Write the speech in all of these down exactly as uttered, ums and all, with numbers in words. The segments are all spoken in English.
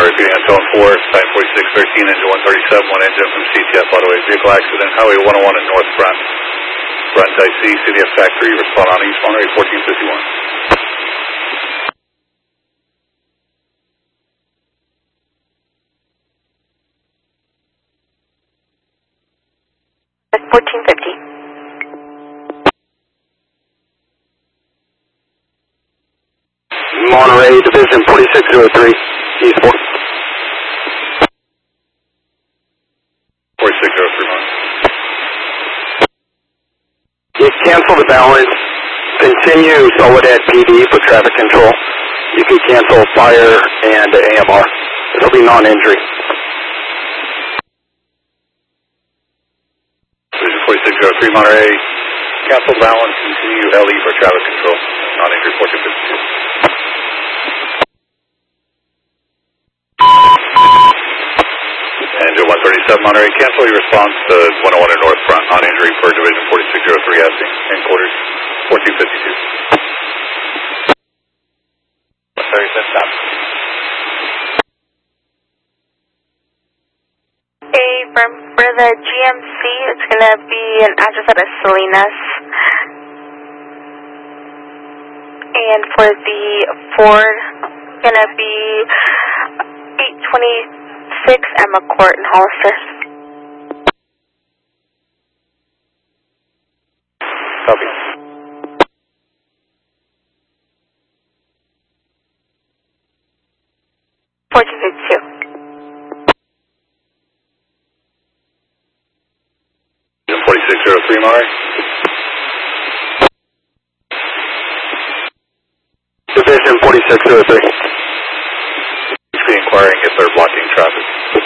repeating Anton four, sign forty-six thirteen, engine one thirty-seven, one engine from C T F Auto A. Vehicle accident, Highway one oh one in North Front. Front I C, C T F Factory, respond on East Monterey fourteen fifty-one. fourteen fifty. Monterey Division forty-six oh three, East four. forty-six oh three, Monterey. You cancel the balance, continue Soledad P D for traffic control. You can cancel fire and A M R. It'll be non-injury. Division forty-six oh three, Monterey. Cancel balance, continue L E for traffic control. Non-injury fourteen fifty-two. Engine one thirty-seven, Monterey. Cancel your response to one oh one in North Front. Non-injury for Division forty-six oh three, asking. Headquarters fourteen fifty-two. Sorry, set stop. Okay, for, for the G M C, it's going to be an address out of Salinas. And for the Ford, going to be eight twenty-six Emma Court in Hollister. Copy. fourteen fifty-two. forty-six oh three, Monterey. Division forty-six oh three. Be inquiring if they're blocking traffic.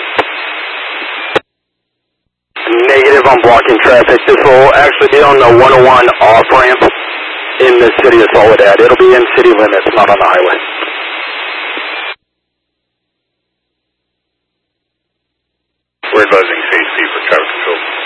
Negative on blocking traffic. This will actually be on the one oh one off-ramp in the city of Soledad. It'll be in city limits, not on the highway. We're advising C H C for traffic control.